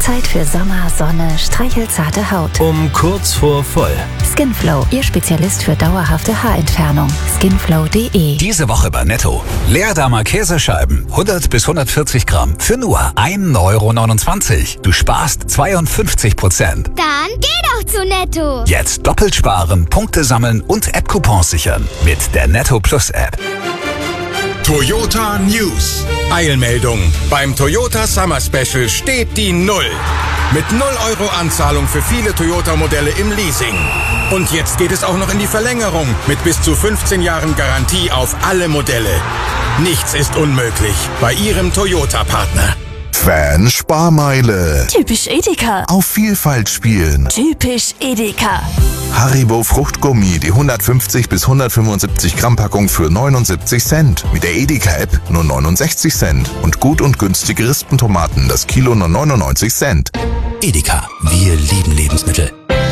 Zeit für Sommer, Sonne, streichelzarte Haut. Um kurz vor voll. Skinflow, Ihr Spezialist für dauerhafte Haarentfernung. Skinflow.de. Diese Woche bei Netto. Leerdammer Käsescheiben, 100 bis 140 Gramm, für nur 1,29 €. Du sparst 52%. Dann geh doch zu Netto. Jetzt doppelt sparen, Punkte sammeln und App-Coupons sichern. Mit der Netto Plus App. Toyota News. Eilmeldung. Beim Toyota Summer Special steht die Null. Mit 0 € Anzahlung für viele Toyota-Modelle im Leasing. Und jetzt geht es auch noch in die Verlängerung mit bis zu 15 Jahren Garantie auf alle Modelle. Nichts ist unmöglich bei Ihrem Toyota-Partner. Fan-Sparmeile. Typisch Edeka. Auf Vielfalt spielen. Typisch Edeka. Haribo Fruchtgummi, die 150 bis 175 Gramm Packung für 79 Cent. Mit der Edeka-App nur 69 Cent. Und gut und günstige Rispentomaten, das Kilo nur 99 Cent. Edeka, wir lieben Lebensmittel.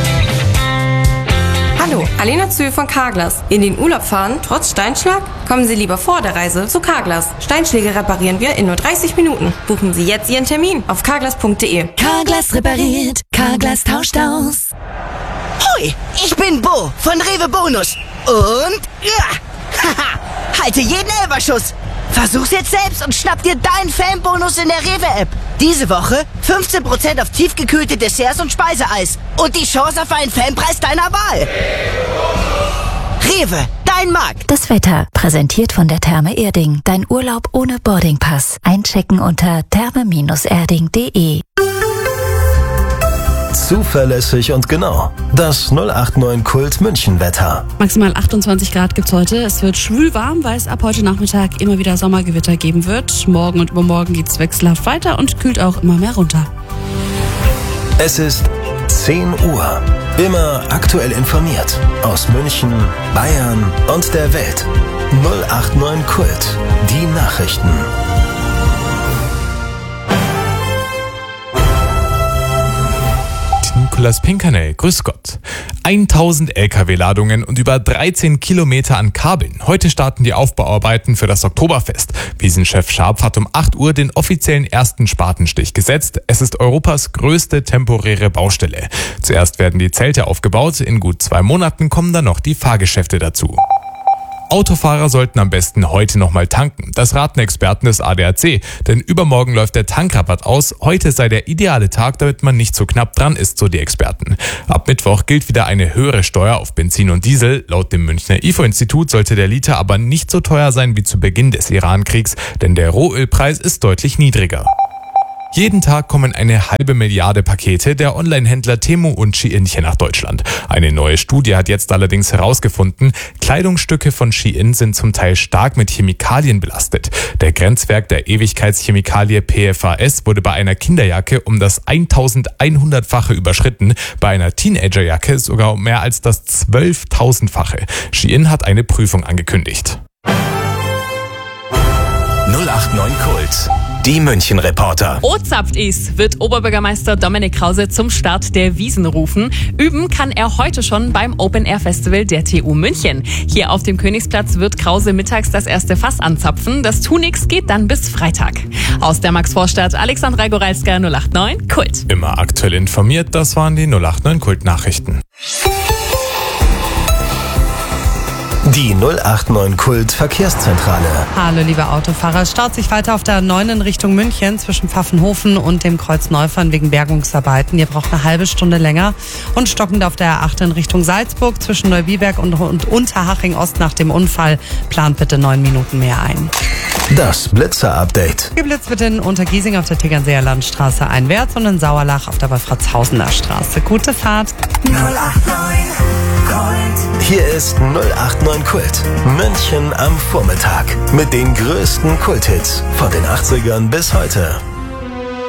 Hallo, Alena Zühl von Carglass. In den Urlaub fahren, trotz Steinschlag? Kommen Sie lieber vor der Reise zu Carglass. Steinschläge reparieren wir in nur 30 Minuten. Buchen Sie jetzt Ihren Termin auf carglass.de. Carglass repariert. Carglass tauscht aus. Hoi, ich bin Bo von Rewe Bonus. Und ja, haha, halte jeden Elberschuss. Versuch's jetzt selbst und schnapp dir deinen Fanbonus in der Rewe-App. Diese Woche 15% auf tiefgekühlte Desserts und Speiseeis. Und die Chance auf einen Fanpreis deiner Wahl. Rewe, dein Markt. Das Wetter, präsentiert von der Therme Erding. Dein Urlaub ohne Boardingpass. Einchecken unter therme-erding.de. Zuverlässig und genau. Das 089 Kult München Wetter. Maximal 28 Grad gibt's heute. Es wird schwül warm, weil es ab heute Nachmittag immer wieder Sommergewitter geben wird. Morgen und übermorgen geht's wechselhaft weiter und kühlt auch immer mehr runter. Es ist 10 Uhr. Immer aktuell informiert. Aus München, Bayern und der Welt. 089 Kult. Die Nachrichten. Nikolas Pinkernell, grüß Gott. 1000 LKW-Ladungen und über 13 Kilometer an Kabeln. Heute starten die Aufbauarbeiten für das Oktoberfest. Wiesenchef Scharpf hat um 8 Uhr den offiziellen ersten Spatenstich gesetzt. Es ist Europas größte temporäre Baustelle. Zuerst werden die Zelte aufgebaut. In gut 2 Monaten kommen dann noch die Fahrgeschäfte dazu. Autofahrer sollten am besten heute nochmal tanken. Das raten Experten des ADAC. Denn übermorgen läuft der Tankrabatt aus. Heute sei der ideale Tag, damit man nicht so knapp dran ist, so die Experten. Ab Mittwoch gilt wieder eine höhere Steuer auf Benzin und Diesel. Laut dem Münchner IFO-Institut sollte der Liter aber nicht so teuer sein wie zu Beginn des Iran-Kriegs, denn der Rohölpreis ist deutlich niedriger. Jeden Tag kommen eine 500 Milliarden Pakete der Online-Händler Temu und Shein nach Deutschland. Eine neue Studie hat jetzt allerdings herausgefunden, Kleidungsstücke von Shein sind zum Teil stark mit Chemikalien belastet. Der Grenzwert der Ewigkeitschemikalie PFAS wurde bei einer Kinderjacke um das 1100-fache überschritten, bei einer Teenagerjacke sogar um mehr als das 12.000-fache. Shein hat eine Prüfung angekündigt. 089 Kult. Die München-Reporter. O-Zapft ist, wird Oberbürgermeister Dominik Krause zum Start der Wiesn rufen. Üben kann er heute schon beim Open-Air-Festival der TU München. Hier auf dem Königsplatz wird Krause mittags das erste Fass anzapfen. Das Tunix geht dann bis Freitag. Aus der Maxvorstadt Alexandra Goralska, 089 Kult. Immer aktuell informiert, das waren die 089 Kult-Nachrichten. Die 089 Kult Verkehrszentrale. Hallo liebe Autofahrer, es staut sich weiter auf der 9 in Richtung München zwischen Pfaffenhofen und dem Kreuz Neufern wegen Bergungsarbeiten. Ihr braucht eine halbe Stunde länger. Und stockend auf der 8 in Richtung Salzburg zwischen Neubiberg und Unterhaching Ost nach dem Unfall. Plant bitte 9 Minuten mehr ein. Das Blitzer-Update. Geblitzt wird in Untergiesing auf der Tegernseer Landstraße einwärts und in Sauerlach auf der Wolfratshausener Straße. Gute Fahrt. 089 Kult. Hier ist 089 Kult. München am Vormittag. Mit den größten Kulthits von den 80ern bis heute.